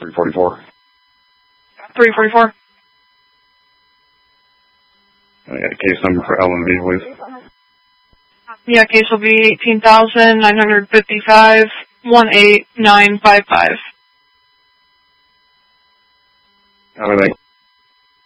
344. 344. I got a case number for L&V, please. Yeah, case will be 18,955, 18955. Everything.